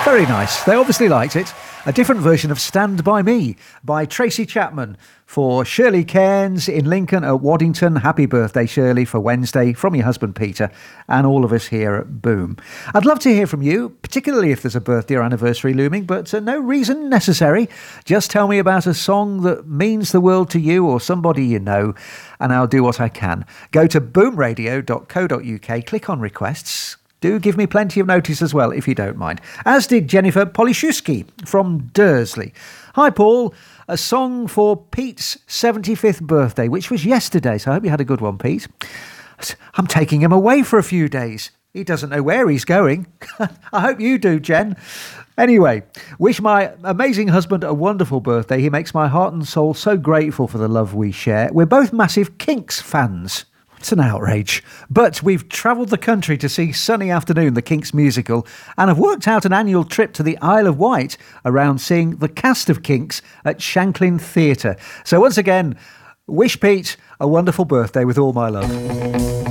Very nice. They obviously liked it. A different version of Stand By Me by Tracy Chapman for Shirley Cairns in Lincoln at Waddington. Happy birthday, Shirley, for Wednesday from your husband, Peter, and all of us here at Boom. I'd love to hear from you, particularly if there's a birthday or anniversary looming, but no reason necessary. Just tell me about a song that means the world to you or somebody you know, and I'll do what I can. Go to boomradio.co.uk, click on requests. Do give me plenty of notice as well, if you don't mind. As did Jennifer Polishuski from Dursley. Hi, Paul. A song for Pete's 75th birthday, which was yesterday, so I hope you had a good one, Pete. I'm taking him away for a few days. He doesn't know where he's going. I hope you do, Jen. Anyway, wish my amazing husband a wonderful birthday. He makes my heart and soul so grateful for the love we share. We're both massive Kinks fans. It's an outrage. But we've travelled the country to see Sunny Afternoon, the Kinks musical, and have worked out an annual trip to the Isle of Wight around seeing the cast of Kinks at Shanklin Theatre. So once again, wish Pete a wonderful birthday with all my love.